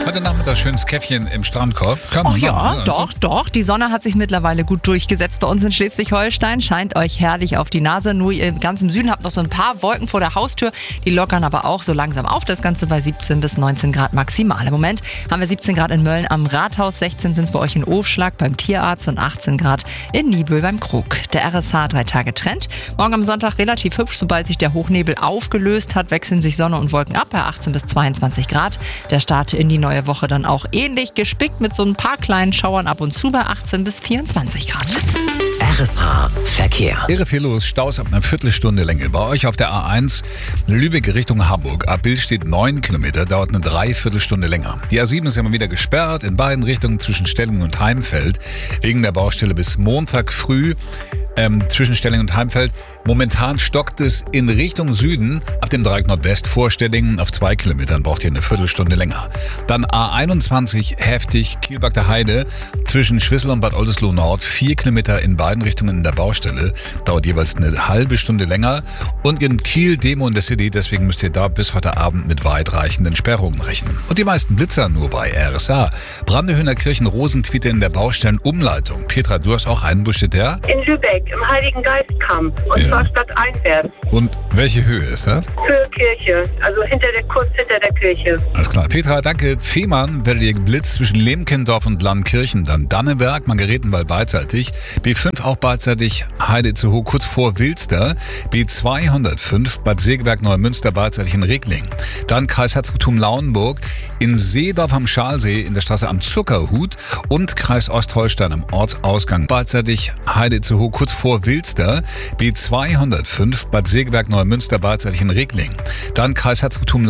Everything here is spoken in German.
Heute Nachmittag schönes Käffchen im Strandkorb. Kann Oh man ja, machen, ne? doch. Die Sonne hat sich mittlerweile gut durchgesetzt bei uns in Schleswig-Holstein. Scheint euch herrlich auf die Nase. Nur ihr ganz im Süden habt noch so ein paar Wolken vor der Haustür. Die lockern aber auch so langsam auf. Das Ganze bei 17 bis 19 Grad maximal. Im Moment haben wir 17 Grad in Mölln am Rathaus, 16 sind es bei euch in Ofschlag beim Tierarzt und 18 Grad in Niebüll beim Krug. Der RSH 3 Tage Trend. Morgen am Sonntag relativ hübsch. Sobald sich der Hochnebel aufgelöst hat, wechseln sich Sonne und Wolken ab bei 18 bis 22 Grad. Der Start in die neue Woche dann auch ähnlich, gespickt mit so ein paar kleinen Schauern ab und zu bei 18 bis 24 Grad. RSH Verkehr. Wäre viel los, Staus ab einer Viertelstunde Länge. Bei euch auf der A1 Lübeck Richtung Hamburg. Ab Bill steht 9 Kilometer, dauert eine Dreiviertelstunde länger. Die A7 ist immer wieder gesperrt, in beiden Richtungen zwischen Stellingen und Heimfeld. Wegen der Baustelle bis Montag früh. Zwischen Stellingen und Heimfeld. Momentan stockt es in Richtung Süden ab dem Dreieck Nordwest vor Stellingen auf 2 Kilometern. Braucht ihr eine Viertelstunde länger. Dann A21 heftig Kielbackter Heide zwischen Schwissel und Bad Oldesloe Nord. 4 Kilometer in beiden Richtungen in der Baustelle. Dauert jeweils eine halbe Stunde länger. Und in Kiel Demo in der City. Deswegen müsst ihr da bis heute Abend mit weitreichenden Sperrungen rechnen. Und die meisten Blitzer nur bei RSH. Brandehöhner Kirchen Rosentwiete in der Baustellenumleitung. Petra, du hast auch einen, wo steht der? In Lübeck, im Heiligen Geistkamp. Und zwar stadteinwärts. Und welche Höhe ist das? Für Kirche, also kurz hinter der Kirche. Alles klar. Petra, danke. Fehmarn werdet ihr geblitzt zwischen Lemkendorf und Lannkirchen. Dann Danneberg, Margaretenwald beidseitig. B5 auch beidseitig Heide zu Hoch, kurz vor Wilster. B205 Bad Segeberg, Neumünster beidseitig in Regling. Dann Kreis Herzogtum Lauenburg in Seedorf am Schalsee in der Straße am Zuckerhut. Und Kreis Ostholstein am Ortsausgang beidseitig Heide zu Hoch, kurz vor Wilster. B205 Bad Segeberg, Neumünster beidseitig in Regling. Dann Kreis Herzogtum